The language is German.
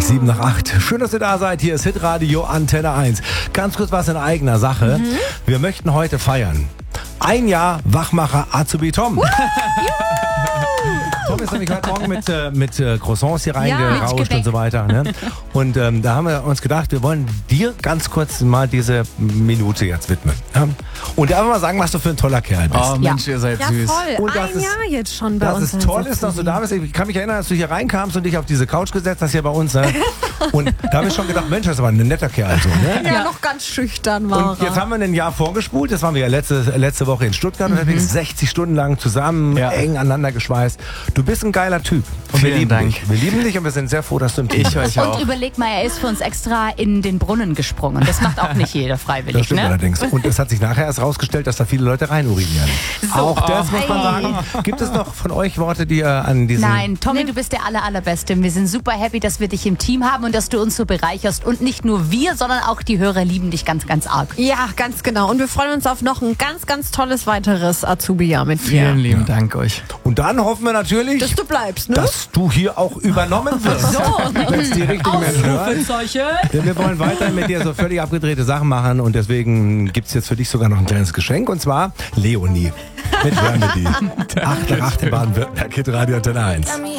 Gleich 7:08. Schön, dass ihr da seid. Hier ist Hitradio Antenne 1. Ganz kurz was in eigener Sache. Wir möchten heute feiern. 1 Jahr Wachmacher Azubi Tom. Tom ist nämlich heute Morgen mit Croissants hier reingerauscht und so weiter. Ne? Und da haben wir uns gedacht, wir wollen dir ganz kurz mal diese Minute jetzt widmen. Ja? Und dir einfach mal sagen, was du für ein toller Kerl bist. Oh Mensch, ihr seid süß. Voll. Und das 1 Jahr jetzt schon bei uns. Das ist toll, dass du da bist. Ich kann mich erinnern, als du hier reinkamst und dich auf diese Couch gesetzt hast hier bei uns. Ne? Und da habe ich schon gedacht, Mensch, das war ein netter Kerl. So, ne? Ja, noch ganz schüchtern war Und jetzt haben wir ein Jahr vorgespult. Das waren wir ja letzte Woche in Stuttgart unterwegs. 60 Stunden lang zusammen, eng aneinander geschweißt. Du bist ein geiler Typ. Und wir lieben dich. Wir lieben dich und wir sind sehr froh, dass du im Team bist. Ich auch. Und überleg mal, er ist für uns extra in den Brunnen gesprungen. Das macht auch nicht jeder freiwillig, Das stimmt ne? allerdings. Und es hat sich nachher erst rausgestellt, dass da viele Leute reinurinieren. Auch das muss man sagen. Gibt es noch von euch Worte, die ihr an diesen... Nein, Tommy, du bist der Allerbeste. Wir sind super happy, dass wir dich im Team haben und dass du uns so bereicherst. Und nicht nur wir, sondern auch die Hörer lieben dich ganz, ganz arg. Ja, ganz genau. Und wir freuen uns auf noch ein ganz, ganz tolles weiteres Azubi-Jahr mit dir. Vielen lieben Dank euch. Und dann hoffen wir natürlich, Dass du bleibst, ne? dass du hier auch übernommen wirst. Wenn es die richtigen Menschen hören. Denn wir wollen weiterhin mit dir so völlig abgedrehte Sachen machen und deswegen gibt es jetzt für dich sogar noch ein kleines Geschenk und zwar Leonie mit Remedy. 8 nach 8 in Baden-Württemberg, Hitradio Antenne 1.